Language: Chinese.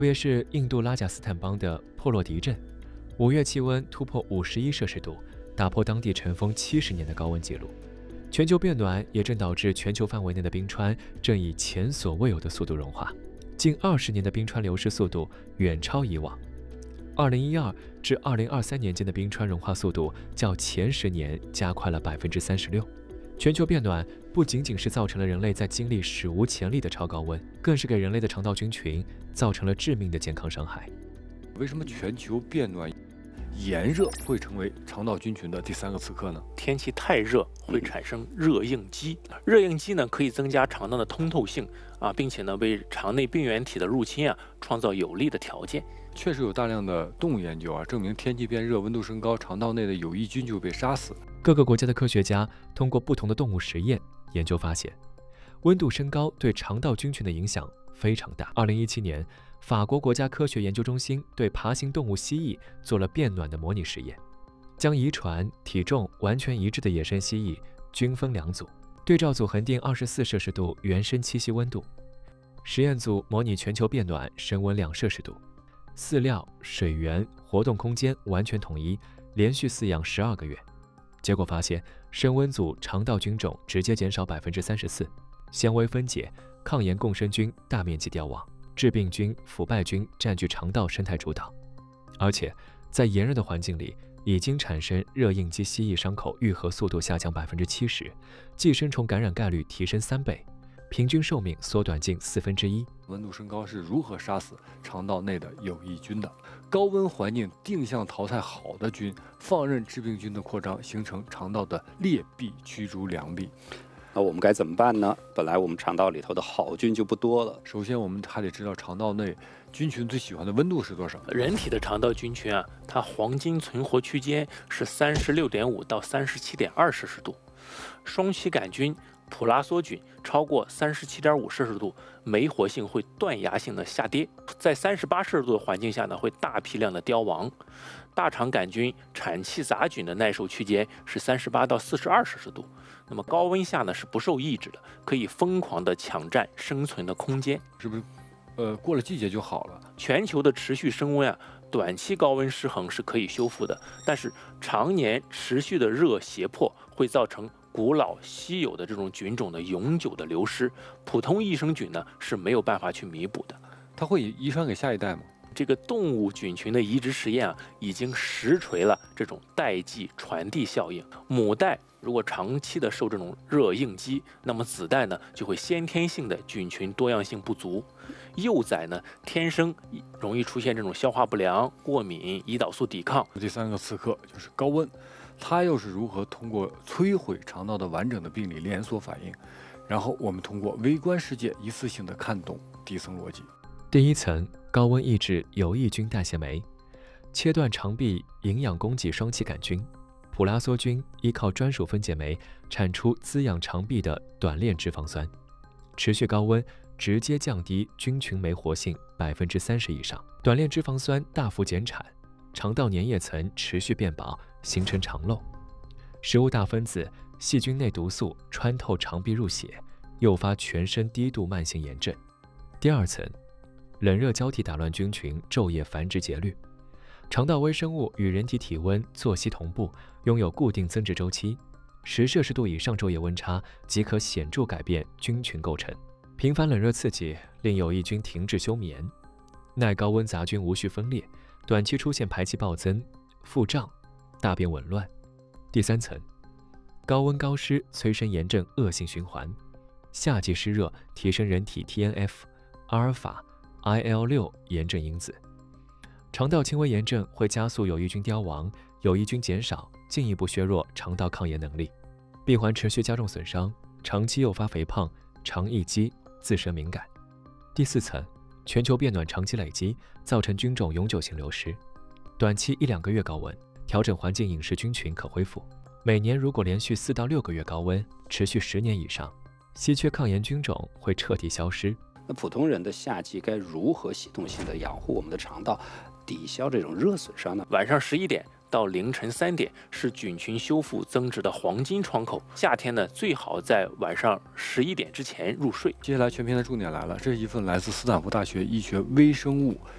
特别是印度拉贾斯坦邦的破落迪镇，5月气温突破51摄氏度，打破当地尘封70年的高温纪录。全球变暖也正导致全球范围内的冰川正以前所未有的速度融化，近20年的冰川流失速度远超以往。2012至2023年间的冰川融化速度较前10年加快了36%。全球变暖不仅仅是造成了人类在经历史无前例的超高温，更是给人类的肠道菌群造成了致命的健康伤害。 为什么全球变暖、炎热会成为肠道菌群的第3个刺客呢？ 天气太热会产生热应激，热应激呢可以增加肠道的通透性并且呢为肠内病原体的入侵创造有利的条件。 确实有大量的动物研究证明天气变热、温度升高，肠道内的有益菌就会被杀死。 各个国家的科学家通过不同的动物实验研究发现，温度升高对肠道菌群的影响非常大。2017年，法国国家科学研究中心对爬行动物蜥蜴做了变暖的模拟实验，将遗传、体重完全一致的野生蜥蜴均分2组，对照组恒定24摄氏度原生栖息温度，实验组模拟全球变暖升温2摄氏度，饲料、水源、活动空间完全统一，连续饲养12个月。结果发现，升温组肠道菌种直接减少34%，纤维分解、抗炎共生菌大面积凋亡，致病菌、腐败菌占据肠道生态主导。而且，在炎热的环境里，已经产生热应激蜥蜴伤口愈合速度下降70%，寄生虫感染概率提升3倍，平均寿命缩短近1/4。 温度升高是如何杀死肠道内的有益菌的？高温环境定向淘汰好的菌，放任致病菌的扩张，形成肠道的劣币驱逐良币。 那我们该怎么办呢？本来我们肠道里头的好菌就不多了。 首先，我们还得知道肠道内菌群最喜欢的温度是多少。 人体的肠道菌群它黄金存活区间是36.5到37.2摄氏度，双歧杆菌、普拉梭菌超过37.5摄氏度，酶活性会断崖性的下跌，在38摄氏度的环境下呢，会大批量的凋亡。大肠杆菌、产气杂菌的耐受区间是38到42摄氏度，那么高温下呢是不受抑制的，可以疯狂的抢占生存的空间。 是不是？过了季节就好了。 全球的持续升温短期高温失衡是可以修复的，但是常年持续的热胁迫会造成古老稀有的这种菌种的永久的流失，普通益生菌呢是没有办法去弥补的。 它会遗传给下一代吗？ 这个动物菌群的移植实验已经实锤了这种代际传递效应。母代如果长期的受这种热应激，那么子代呢就会先天性的菌群多样性不足，幼崽呢天生容易出现这种消化不良、过敏、胰岛素抵抗。 第3个刺客就是高温，它又是如何通过摧毁肠道的完整的病理连锁反应？然后我们通过微观世界一次性的看懂底层逻辑。 第1层，高温抑制有益菌代谢酶，切断肠壁营养供给双歧杆菌。普拉梭菌依靠专属分解酶产出滋养肠壁的短链脂肪酸，持续高温直接降低菌群酶活性30%以上，短链脂肪酸大幅减产，肠道粘液层持续变薄，形成肠漏。食物大分子、细菌内毒素穿透肠壁入血，诱发全身低度慢性炎症。第2层，冷热交替打乱菌群昼夜繁殖节律。肠道微生物与人体体温、作息同步，拥有固定增殖周期。10摄氏度以上昼夜温差即可显著改变菌群构成。频繁冷热刺激令有益菌停滞休眠，耐高温杂菌无序分裂，短期出现排气暴增、腹胀、大便紊乱。第3层，高温高湿催生炎症恶性循环。夏季湿热提升人体 TNF、阿尔法、IL-6 炎症因子。肠道轻微炎症会加速有益菌凋亡，有益菌减少，进一步削弱肠道抗炎能力，闭环持续加重损伤，长期诱发肥胖、肠易激、自身敏感。第4层，全球变暖长期累积，造成菌种永久性流失。短期1-2个月高温，调整环境饮食菌群可恢复。每年如果连续4到6个月高温，持续10年以上，稀缺抗炎菌种会彻底消失。 那普通人的夏季该如何系统性的养护我们的肠道，抵消这种热损伤呢？ 晚上11点到凌晨3点是菌群修复增殖的黄金窗口。夏天呢，最好在晚上11点之前入睡。 接下来全篇的重点来了，这是一份来自斯坦福大学医学微生物